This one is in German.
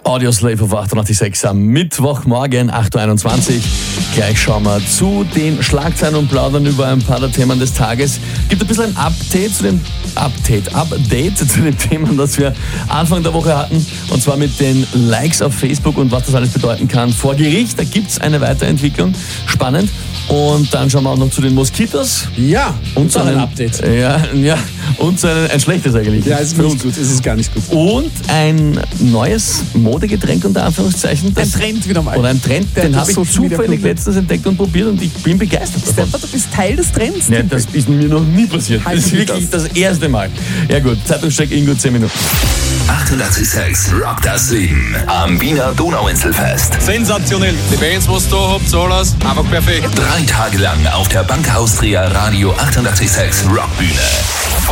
Audioslave auf 88.6 am Mittwochmorgen, 8.21 Uhr. Gleich schauen wir zu den Schlagzeilen und plaudern über ein paar der Themen des Tages. Gibt ein bisschen ein Update zu dem Thema, das wir Anfang der Woche hatten. Und zwar mit den Likes auf Facebook und was das alles bedeuten kann vor Gericht. Da gibt es eine Weiterentwicklung. Spannend. Und dann schauen wir auch noch zu den Moskitos. Ja, und zu ein Update. Ja, und zu ein schlechtes eigentlich. Ja, es ist nicht gut, es ist gar nicht gut. Und ein neues Modegetränk unter Anführungszeichen. Ein Trend wieder mal. Oder ein Trend, den habe ich zufällig letztens entdeckt und probiert und ich bin begeistert davon. Stefan, du bist Teil des Trends. Ja, das ist mir noch nie passiert. Das ist wirklich das erste Mal. Ja gut, Zeitungscheck in gut 10 Minuten. 88.6 Rock das Leben am Wiener Donauinselfest. Sensationell. Die Bands, was ihr da habt, alles einfach perfekt. 3 Tage lang auf der Bank Austria Radio 88.6 Rockbühne.